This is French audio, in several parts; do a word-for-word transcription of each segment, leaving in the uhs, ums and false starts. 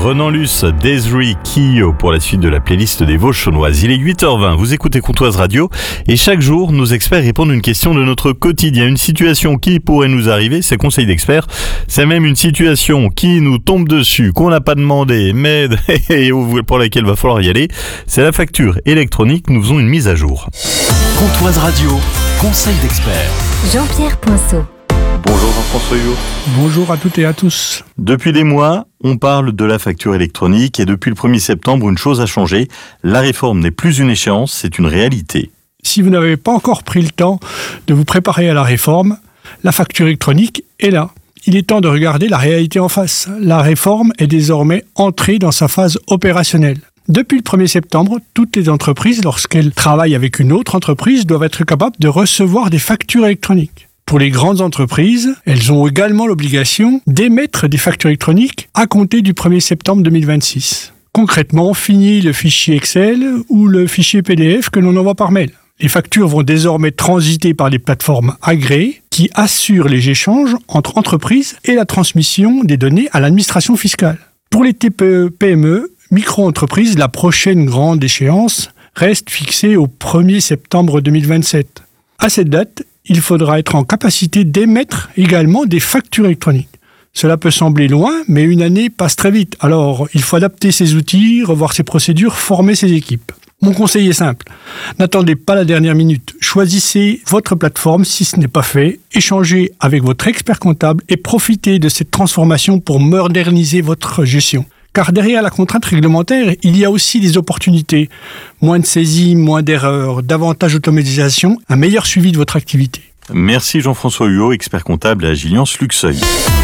Renan Luce, Desiree Kio pour la suite de la playlist des Vosges-Chaunoises. Il est huit heures vingt, vous écoutez Comtoise Radio et chaque jour, nos experts répondent à une question de notre quotidien. Une situation qui pourrait nous arriver, c'est conseil d'experts. C'est même une situation qui nous tombe dessus, qu'on n'a pas demandé, mais pour laquelle il va falloir y aller. C'est la facture électronique. Nous faisons une mise à jour. Comtoise Radio, conseil d'experts. Jean-Pierre Poinceau. Bonjour Jean-François Huot. Bonjour à toutes et à tous. Depuis des mois, on parle de la facture électronique et depuis le premier septembre, une chose a changé. La réforme n'est plus une échéance, c'est une réalité. Si vous n'avez pas encore pris le temps de vous préparer à la réforme, la facture électronique est là. Il est temps de regarder la réalité en face. La réforme est désormais entrée dans sa phase opérationnelle. Depuis le premier septembre, toutes les entreprises, lorsqu'elles travaillent avec une autre entreprise, doivent être capables de recevoir des factures électroniques. Pour les grandes entreprises, elles ont également l'obligation d'émettre des factures électroniques à compter du premier septembre deux mille vingt-six. Concrètement, fini le fichier Excel ou le fichier P D F que l'on envoie par mail. Les factures vont désormais transiter par des plateformes agréées qui assurent les échanges entre entreprises et la transmission des données à l'administration fiscale. Pour les T P E P M E, micro-entreprises, la prochaine grande échéance reste fixée au premier septembre deux mille vingt-sept. À cette date, il faudra être en capacité d'émettre également des factures électroniques. Cela peut sembler loin, mais une année passe très vite. Alors, il faut adapter ses outils, revoir ses procédures, former ses équipes. Mon conseil est simple. N'attendez pas la dernière minute. Choisissez votre plateforme si ce n'est pas fait. Échangez avec votre expert comptable et profitez de cette transformation pour moderniser votre gestion. Car derrière la contrainte réglementaire, il y a aussi des opportunités. Moins de saisies, moins d'erreurs, davantage d'automatisation, un meilleur suivi de votre activité. Merci Jean-François Huot, expert comptable à Agiliance Luxeuil.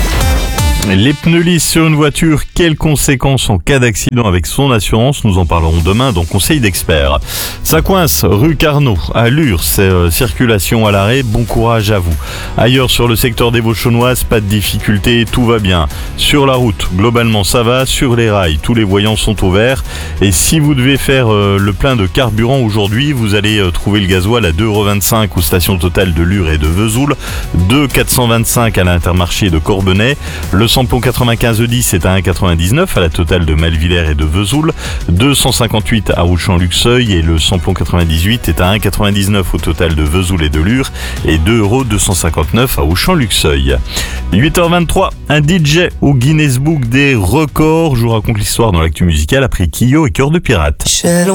Les pneus lisses sur une voiture, quelles conséquences en cas d'accident avec son assurance? Nous en parlerons demain dans Conseil d'experts. Ça coince, rue Carnot, à Lure, c'est euh, circulation à l'arrêt, bon courage à vous. Ailleurs sur le secteur des Vosges-Chaunoises, pas de difficulté, tout va bien. Sur la route, globalement ça va, sur les rails, tous les voyants sont au vert. Et si vous devez faire euh, le plein de carburant aujourd'hui, vous allez euh, trouver le gasoil à deux euros vingt-cinq aux stations Total de Lure et de Vesoul, deux euros quatre cent vingt-cinq à l'Intermarché de Corbenay, le samplon quatre-vingt-quinze E dix est à un euro quatre-vingt-dix-neuf à la Total de Malvillers et de Vesoul, deux cent cinquante-huit à Auchan-Luxeuil et le samplon quatre-vingt-dix-huit est à un euro quatre-vingt-dix-neuf au Total de Vesoul et de Lure et deux euros deux cent cinquante-neuf à Auchan-Luxeuil. huit heures vingt-trois, un D J au Guinness Book des records. Je vous raconte l'histoire dans l'actu musicale après Kyo et Cœur de Pirate.